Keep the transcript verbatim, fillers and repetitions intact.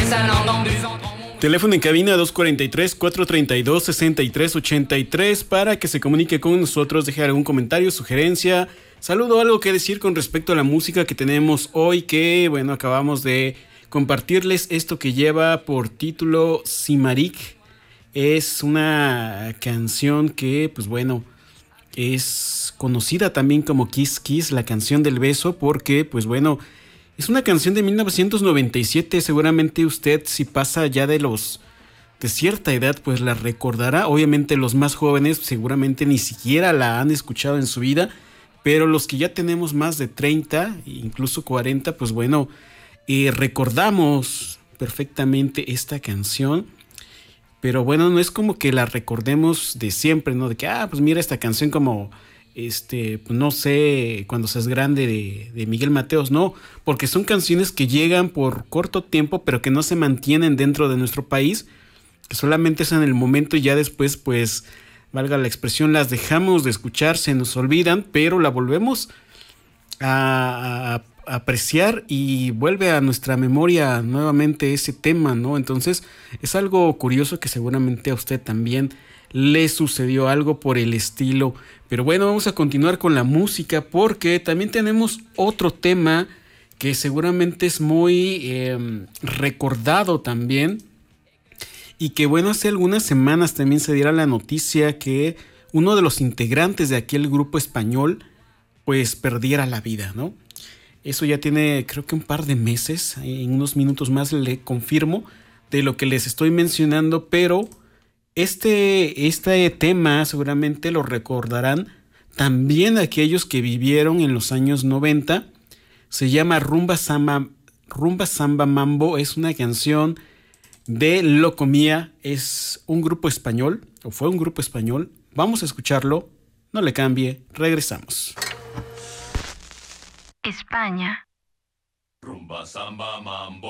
Teléfono en cabina dos cuatro tres, cuatro tres dos, seis tres ocho tres para que se comunique con nosotros, deje algún comentario, sugerencia, saludo, algo que decir con respecto a la música que tenemos hoy, que bueno, acabamos de compartirles esto que lleva por título Simarik. Es una canción que, pues bueno, es conocida también como Kiss Kiss, la canción del beso, porque, pues bueno, es una canción de mil novecientos noventa y siete. Seguramente usted, si pasa ya de los de cierta edad, pues la recordará. Obviamente los más jóvenes seguramente ni siquiera la han escuchado en su vida, pero los que ya tenemos más de treinta, incluso cuarenta, pues bueno, eh, recordamos perfectamente esta canción. Pero bueno, no es como que la recordemos de siempre, ¿no? De que, ah, pues mira esta canción como, este, pues no sé, cuando seas grande de, de Miguel Mateos, no. Porque son canciones que llegan por corto tiempo, pero que no se mantienen dentro de nuestro país. Que solamente es en el momento y ya después, pues, valga la expresión, las dejamos de escuchar, se nos olvidan, pero la volvemos a, a apreciar y vuelve a nuestra memoria nuevamente ese tema, ¿no? Entonces es algo curioso que seguramente a usted también le sucedió algo por el estilo. Pero bueno, vamos a continuar con la música porque también tenemos otro tema que seguramente es muy eh, recordado también y que bueno, hace algunas semanas también se diera la noticia que uno de los integrantes de aquel grupo español pues perdiera la vida, ¿no? Eso ya tiene creo que un par de meses, en unos minutos más le confirmo de lo que les estoy mencionando, pero este, este tema seguramente lo recordarán también aquellos que vivieron en los años noventa. Se llama Rumba Samba, Rumba Samba Mambo, es una canción de Locomía, es un grupo español, o fue un grupo español. Vamos a escucharlo, no le cambie, regresamos. España. Rumba, samba, mambo.